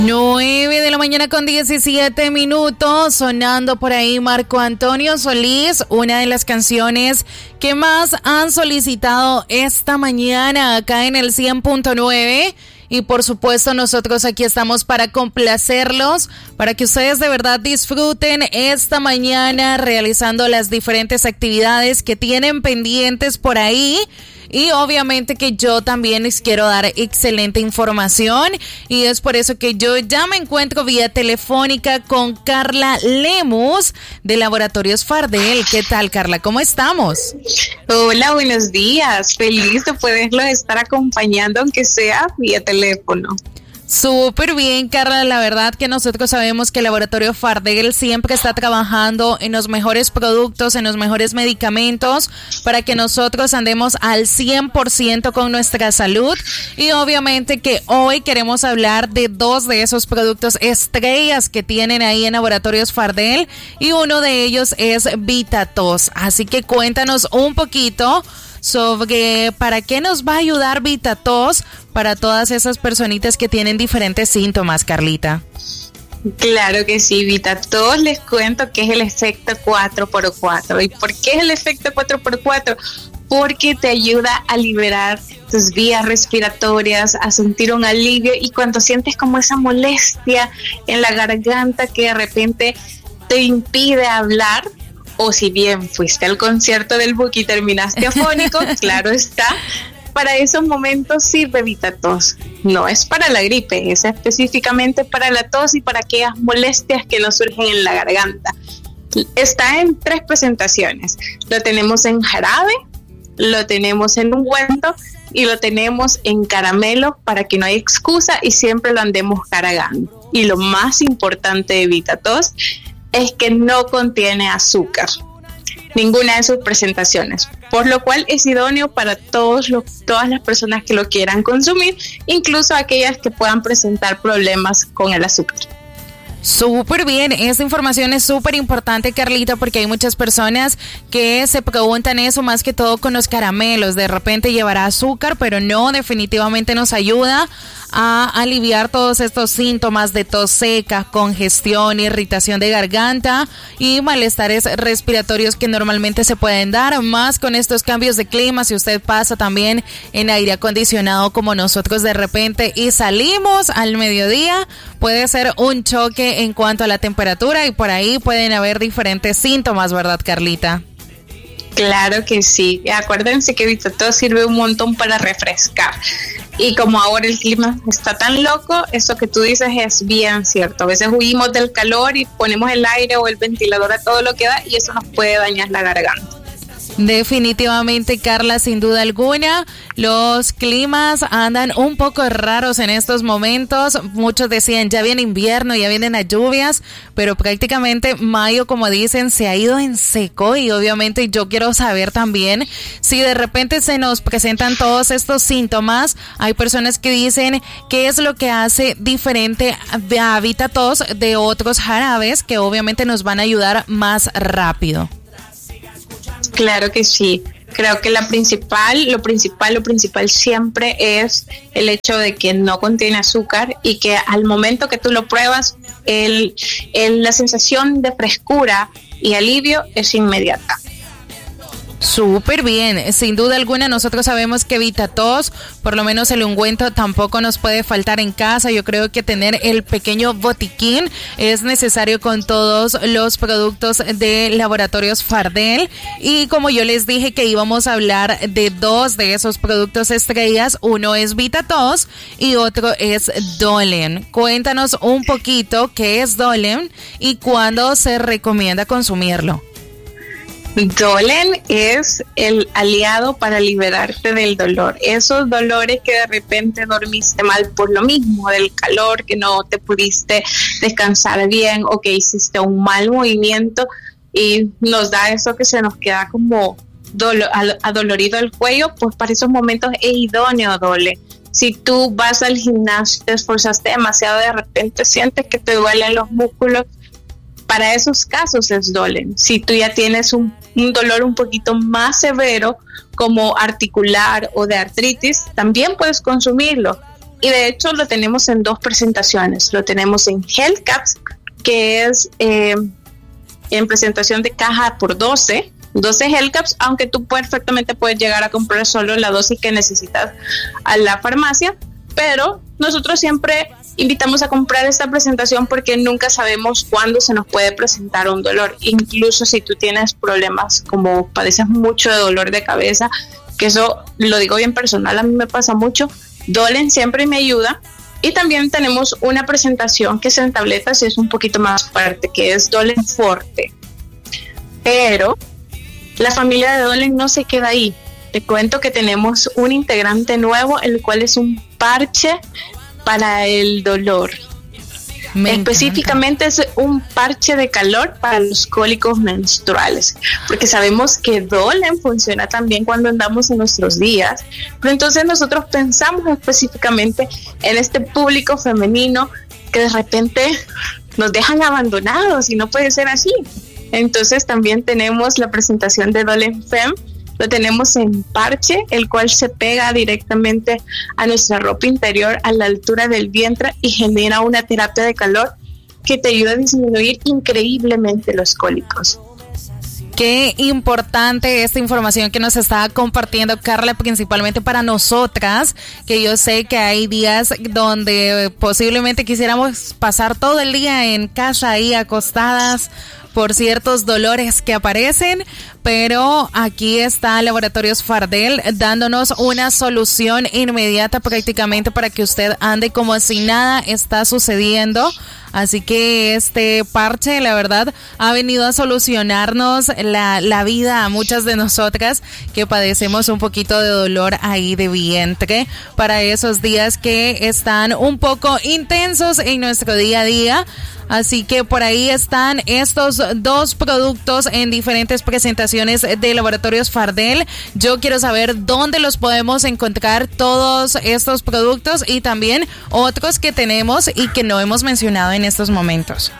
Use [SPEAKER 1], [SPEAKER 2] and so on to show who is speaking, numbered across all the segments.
[SPEAKER 1] 9 de la mañana con 17 minutos, sonando por ahí Marco Antonio Solís, una de las canciones que más han solicitado esta mañana acá en el 100.9. Y por supuesto nosotros aquí estamos para complacerlos, para que ustedes de verdad disfruten esta mañana realizando las diferentes actividades que tienen pendientes por ahí. Y obviamente que yo también les quiero dar excelente información y es por eso que yo ya me encuentro vía telefónica con Carla Lemus de Laboratorios Fardel. ¿Qué tal, Carla? ¿Cómo estamos?
[SPEAKER 2] Hola, buenos días. Feliz de poderlos estar acompañando, aunque sea vía teléfono.
[SPEAKER 1] Súper bien, Carla. La verdad que nosotros sabemos que el Laboratorio Fardel siempre está trabajando en los mejores productos, en los mejores medicamentos, para que nosotros andemos al 100% con nuestra salud. Y obviamente que hoy queremos hablar de dos de esos productos estrellas que tienen ahí en Laboratorios Fardel, y uno de ellos es VitaTos. Así que cuéntanos un poquito sobre para qué nos va a ayudar VitaTos para todas esas personitas que tienen diferentes síntomas, Carlita.
[SPEAKER 2] Claro que sí, VitaTos les cuento que es el efecto 4x4. ¿Y por qué es el efecto 4x4? Porque te ayuda a liberar tus vías respiratorias, a sentir un alivio, y cuando sientes como esa molestia en la garganta que de repente te impide hablar, o si bien fuiste al concierto del Buki y terminaste afónico, claro está, para esos momentos sirve VitaTos. No es para la gripe, es específicamente para la tos y para aquellas molestias que nos surgen en la garganta. Está en 3 presentaciones. Lo tenemos en jarabe, lo tenemos en ungüento y lo tenemos en caramelo, para que no haya excusa y siempre lo andemos cargando. Y lo más importante de VitaTos es que no contiene azúcar, ninguna de sus presentaciones, por lo cual es idóneo para todas las personas que lo quieran consumir, incluso aquellas que puedan presentar problemas con el azúcar.
[SPEAKER 1] Súper bien, esta información es súper importante, Carlita, porque hay muchas personas que se preguntan eso, más que todo con los caramelos. De repente llevará azúcar, pero no, definitivamente nos ayuda a aliviar todos estos síntomas de tos seca, congestión, irritación de garganta y malestares respiratorios que normalmente se pueden dar, más con estos cambios de clima. Si usted pasa también en aire acondicionado como nosotros de repente y salimos al mediodía, puede ser un choque en cuanto a la temperatura y por ahí pueden haber diferentes síntomas, ¿verdad, Carlita?
[SPEAKER 2] Claro que sí. Acuérdense que VitaTos sirve un montón para refrescar. Y como ahora el clima está tan loco, eso que tú dices es bien cierto. A veces huimos del calor y ponemos el aire o el ventilador a todo lo que da y eso nos puede dañar la garganta.
[SPEAKER 1] Definitivamente, Carla, sin duda alguna, los climas andan un poco raros en estos momentos. Muchos decían ya viene invierno, ya vienen las lluvias, pero prácticamente mayo, como dicen, se ha ido en seco. Y obviamente yo quiero saber también si de repente se nos presentan todos estos síntomas. Hay personas que dicen qué es lo que hace diferente a VitaTos de otros jarabes que obviamente nos van a ayudar más rápido.
[SPEAKER 2] Claro que sí. Creo que lo principal siempre es el hecho de que no contiene azúcar y que al momento que tú lo pruebas, la sensación de frescura y alivio es inmediata.
[SPEAKER 1] Súper bien, sin duda alguna nosotros sabemos que VitaTos, por lo menos el ungüento tampoco nos puede faltar en casa. Yo creo que tener el pequeño botiquín es necesario con todos los productos de Laboratorios Fardel. Y como yo les dije que íbamos a hablar de dos de esos productos estrellas, uno es VitaTos y otro es Dolen. Cuéntanos un poquito qué es Dolen y cuándo se recomienda consumirlo.
[SPEAKER 2] Dolen es el aliado para liberarte del dolor. Esos dolores que de repente dormiste mal por lo mismo, del calor, que no te pudiste descansar bien o que hiciste un mal movimiento y nos da eso que se nos queda como adolorido el cuello, pues para esos momentos es idóneo Dolen. Si tú vas al gimnasio, te esforzaste demasiado, de repente sientes que te duelen los músculos, para esos casos es Dolen. Si tú ya tienes un dolor un poquito más severo, como articular o de artritis, también puedes consumirlo. y de hecho lo tenemos en 2 presentaciones. Lo tenemos en Health Caps, que es en presentación de caja por 12 Health Caps, aunque tú perfectamente puedes llegar a comprar solo la dosis que necesitas a la farmacia, pero nosotros siempre invitamos a comprar esta presentación porque nunca sabemos cuándo se nos puede presentar un dolor. Incluso si tú tienes problemas como padeces mucho de dolor de cabeza, que eso lo digo bien personal, a mí me pasa mucho, Dolen siempre me ayuda. Y también tenemos una presentación que es en tabletas y es un poquito más fuerte, que es Dolen Forte. Pero la familia de Dolen no se queda ahí. Te cuento que tenemos un integrante nuevo, el cual es un parche para el dolor. Específicamente es un parche de calor para los cólicos menstruales, porque sabemos que Dolen funciona también cuando andamos en nuestros días, pero entonces nosotros pensamos específicamente en este público femenino que de repente nos dejan abandonados y no puede ser así. Entonces también tenemos la presentación de Dolen Femme. Lo tenemos en parche, el cual se pega directamente a nuestra ropa interior a la altura del vientre y genera una terapia de calor que te ayuda a disminuir increíblemente los cólicos.
[SPEAKER 1] Qué importante esta información que nos está compartiendo Carla, principalmente para nosotras, que yo sé que hay días donde posiblemente quisiéramos pasar todo el día en casa ahí acostadas por ciertos dolores que aparecen, pero aquí está Laboratorios Fardel dándonos una solución inmediata prácticamente para que usted ande como si nada está sucediendo. Así que este parche, la verdad, ha venido a solucionarnos la vida a muchas de nosotras que padecemos un poquito de dolor ahí de vientre para esos días que están un poco intensos en nuestro día a día. Así que por ahí están estos 2 productos en diferentes presentaciones de Laboratorios Fardel. Yo quiero saber dónde los podemos encontrar todos estos productos y también otros que tenemos y que no hemos mencionado en estos momentos.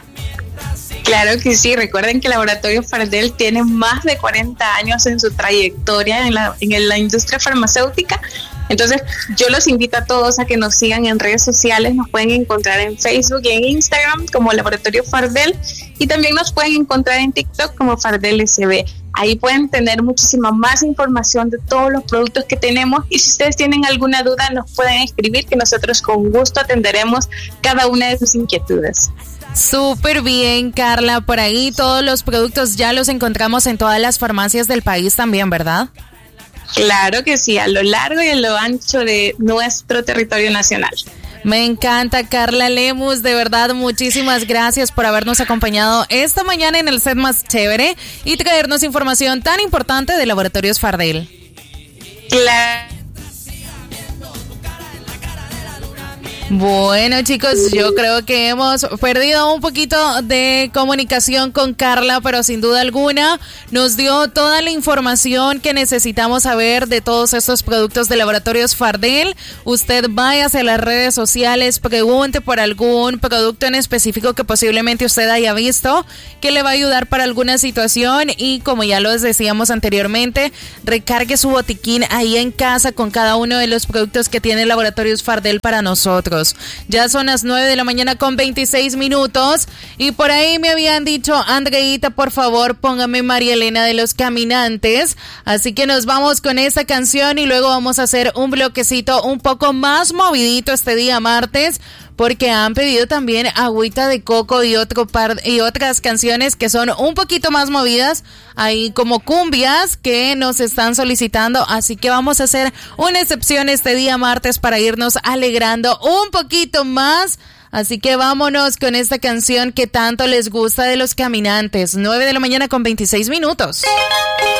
[SPEAKER 2] Claro que sí, recuerden que Laboratorios Fardel tiene más de 40 años en su trayectoria en la industria farmacéutica. Entonces yo los invito a todos a que nos sigan en redes sociales. Nos pueden encontrar en Facebook y en Instagram como Laboratorio Fardel, y también nos pueden encontrar en TikTok como Fardel SB. Ahí pueden tener muchísima más información de todos los productos que tenemos, y si ustedes tienen alguna duda nos pueden escribir, que nosotros con gusto atenderemos cada una de sus inquietudes.
[SPEAKER 1] Súper bien, Carla. Por ahí todos los productos ya los encontramos en todas las farmacias del país también, ¿verdad?
[SPEAKER 2] Claro que sí, a lo largo y a lo ancho de nuestro territorio nacional.
[SPEAKER 1] Me encanta, Carla Lemus, de verdad, muchísimas gracias por habernos acompañado esta mañana en el set más chévere y traernos información tan importante de Laboratorios Fardel.
[SPEAKER 2] Claro.
[SPEAKER 1] Bueno, chicos, yo creo que hemos perdido un poquito de comunicación con Carla, pero sin duda alguna nos dio toda la información que necesitamos saber de todos estos productos de Laboratorios Fardel. Usted vaya hacia las redes sociales, pregunte por algún producto en específico que posiblemente usted haya visto, que le va a ayudar para alguna situación, y como ya lo decíamos anteriormente, recargue su botiquín ahí en casa con cada uno de los productos que tiene Laboratorios Fardel para nosotros. Ya son las 9 de la mañana con 26 minutos y por ahí me habían dicho: Andreita, por favor, póngame María Elena de los Caminantes. Así que nos vamos con esta canción y luego vamos a hacer un bloquecito un poco más movidito este día martes, porque han pedido también Agüita de Coco y otras canciones que son un poquito más movidas, ahí como cumbias que nos están solicitando. Así que vamos a hacer una excepción este día martes para irnos alegrando un poquito más. Así que vámonos con esta canción que tanto les gusta de los Caminantes. 9 de la mañana con 26 minutos.